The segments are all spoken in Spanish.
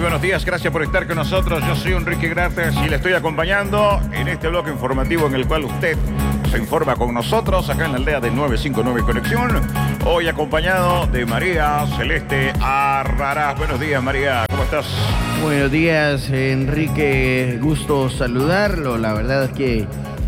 buenos días, gracias por estar con nosotros. Yo soy Enrique Grates y le estoy acompañando en este bloque informativo en el cual usted se informa con nosotros acá en la aldea de 959 Conexión. Hoy acompañado de María Celeste Arrarás. Buenos días, María, ¿cómo estás? Buenos días, Enrique, gusto saludarlo. La verdad es que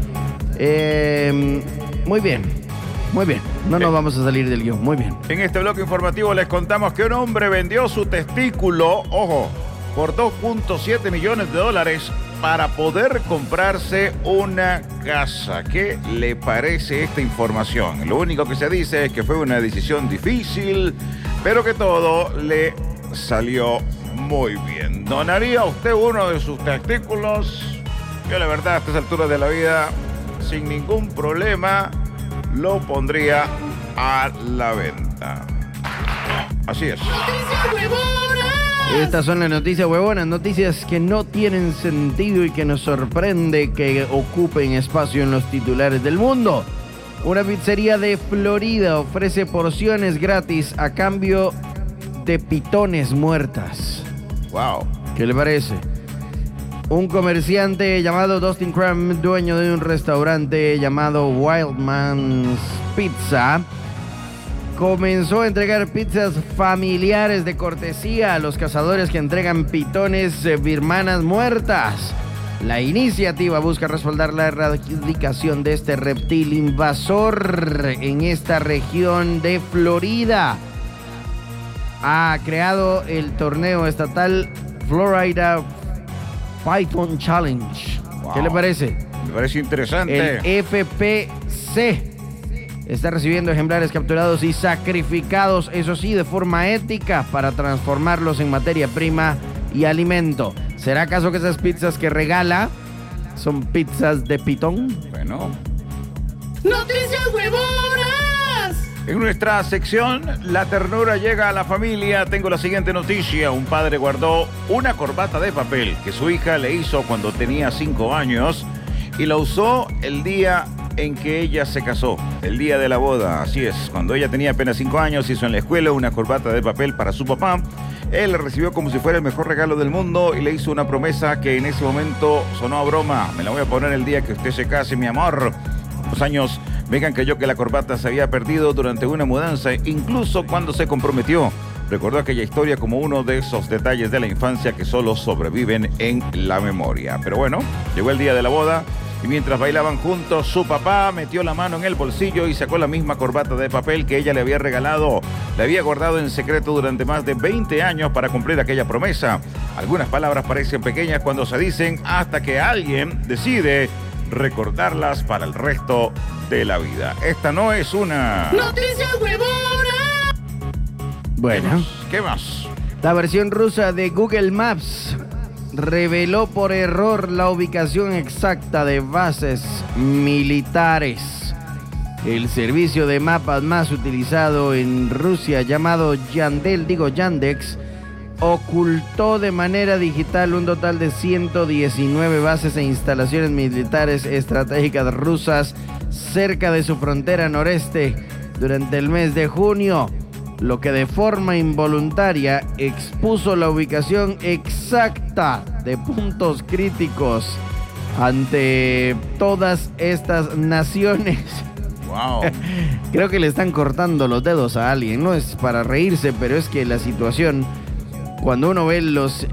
muy bien. No nos vamos a salir del guión, muy bien. En este bloque informativo les contamos que un hombre vendió su testículo, ojo, por $2.7 millones para poder comprarse una casa. ¿Qué le parece esta información? Lo único que se dice es que fue una decisión difícil, pero que todo le salió muy bien. ¿Donaría usted uno de sus testículos? Yo la verdad a estas alturas de la vida, sin ningún problema, lo pondría a la venta. Así es. Estas son las noticias huevonas, noticias que no tienen sentido y que nos sorprende que ocupen espacio en los titulares del mundo. Una pizzería de Florida ofrece porciones gratis a cambio de pitones muertas. Wow. ¿Qué le parece? Un comerciante llamado Dustin Cram, dueño de un restaurante llamado Wildman's Pizza, comenzó a entregar pizzas familiares de cortesía a los cazadores que entregan pitones birmanas muertas. La iniciativa busca respaldar la erradicación de este reptil invasor en esta región de Florida. Ha creado el torneo estatal Florida Python Challenge. Wow. ¿Qué le parece? Me parece interesante. El FPC está recibiendo ejemplares capturados y sacrificados, eso sí, de forma ética, para transformarlos en materia prima y alimento. ¿Será acaso que esas pizzas que regala son pizzas de pitón? Bueno. ¡Noticias huevonas! En nuestra sección, la ternura llega a la familia. Tengo la siguiente noticia. Un padre guardó una corbata de papel que su hija le hizo cuando tenía 5 años y la usó el día en que ella se casó, el día de la boda. Así es, cuando ella tenía apenas 5 años, hizo en la escuela una corbata de papel para su papá. Él la recibió como si fuera el mejor regalo del mundo y le hizo una promesa que en ese momento sonó a broma. Me la voy a poner el día que usted se case, mi amor. Los años vengan cayó que la corbata se había perdido durante una mudanza, incluso cuando se comprometió. Recordó aquella historia como uno de esos detalles de la infancia que solo sobreviven en la memoria. Pero bueno, llegó el día de la boda y mientras bailaban juntos, su papá metió la mano en el bolsillo y sacó la misma corbata de papel que ella le había regalado. La había guardado en secreto durante más de 20 años para cumplir aquella promesa. Algunas palabras parecen pequeñas cuando se dicen hasta que alguien decide recordarlas para el resto de la vida. Esta no es una ¡noticia huevona! Bueno, ¿qué más? La versión rusa de Google Maps reveló por error la ubicación exacta de bases militares. El servicio de mapas más utilizado en Rusia, llamado Yandex, ocultó de manera digital un total de 119 bases e instalaciones militares estratégicas rusas cerca de su frontera noreste durante el mes de junio, lo que de forma involuntaria expuso la ubicación exacta de puntos críticos ante todas estas naciones. Wow. Creo que le están cortando los dedos a alguien, no es para reírse, pero es que la situación, cuando uno ve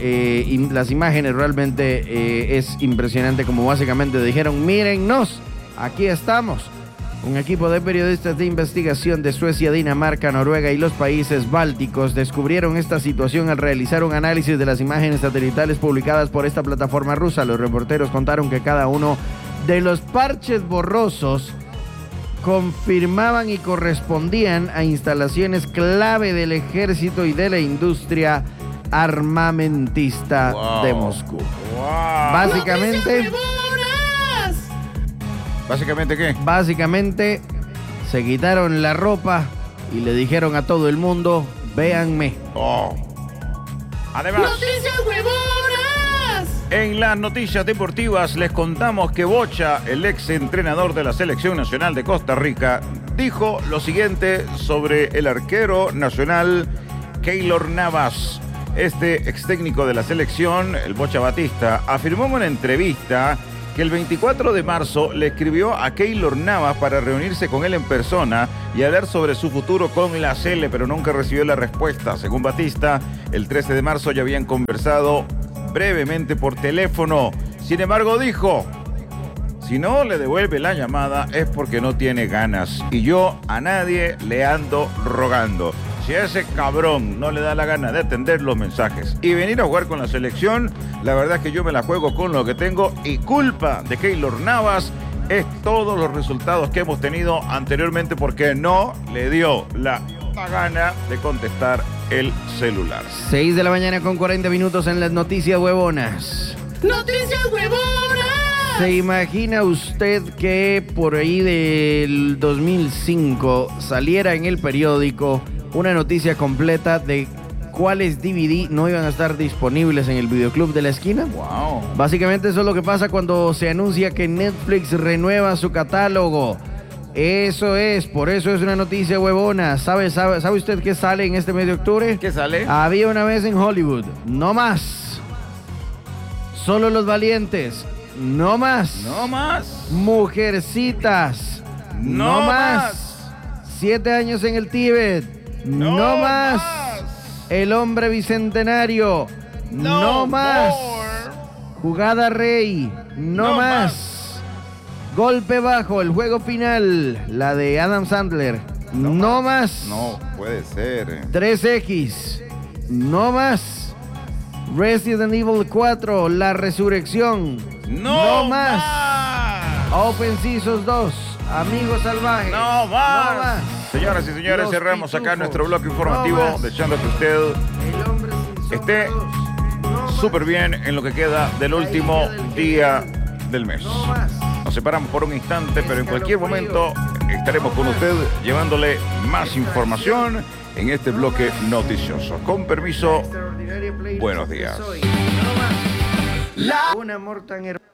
las imágenes, realmente es impresionante, como básicamente dijeron, mírennos, aquí estamos. Un equipo de periodistas de investigación de Suecia, Dinamarca, Noruega y los países bálticos descubrieron esta situación al realizar un análisis de las imágenes satelitales publicadas por esta plataforma rusa. Los reporteros contaron que cada uno de los parches borrosos confirmaban y correspondían a instalaciones clave del ejército y de la industria armamentista de Moscú. Wow. ¿Básicamente qué? Básicamente se quitaron la ropa y le dijeron a todo el mundo, véanme. Oh. Además, ¡noticias huevonas! En las noticias deportivas les contamos que Bocha, el ex entrenador de la Selección Nacional de Costa Rica, dijo lo siguiente sobre el arquero nacional Keylor Navas. Este ex técnico de la selección, el Bocha Batista, afirmó en una entrevista que el 24 de marzo le escribió a Keylor Navas para reunirse con él en persona y hablar sobre su futuro con la Sele, pero nunca recibió la respuesta. Según Batista, el 13 de marzo ya habían conversado brevemente por teléfono. Sin embargo, dijo: si no le devuelve la llamada es porque no tiene ganas. Y yo a nadie le ando rogando. Si a ese cabrón no le da la gana de atender los mensajes y venir a jugar con la selección, la verdad es que yo me la juego con lo que tengo, y culpa de Keylor Navas es todos los resultados que hemos tenido anteriormente porque no le dio la gana de contestar el celular. 6 de la mañana con 40 minutos en las noticias huevonas. ¡Noticias huevonas! ¿Se imagina usted que por ahí del 2005 saliera en el periódico una noticia completa de cuáles DVD no iban a estar disponibles en el videoclub de la esquina? Wow. Básicamente eso es lo que pasa cuando se anuncia que Netflix renueva su catálogo. Eso es, por eso es una noticia huevona. ¿Sabe usted qué sale en este mes de octubre? ¿Qué sale? Había una vez en Hollywood, no más. Solo los valientes, no más. No más. Mujercitas, No no más. más. 7 años en el Tíbet, no más. El hombre bicentenario, no más. Jugada Rey, no más. Golpe bajo, el juego final, la de Adam Sandler, no más. No puede ser. 3X, no más. Resident Evil 4, la resurrección, no más. Open Seasons 2, Amigos Salvajes, No más. no más. Señoras y señores, Los cerramos acá pitufos, nuestro bloque informativo, no más. deseando que usted El hombre sin esté sombra 2, no más. súper bien en lo que queda del último día del mes. No más. Nos separamos por un instante, pero en cualquier momento estaremos con usted llevándole más información en este bloque noticioso. Con permiso, Extraordinaria playlist buenos que días. soy. No más. Un amor tan hermoso.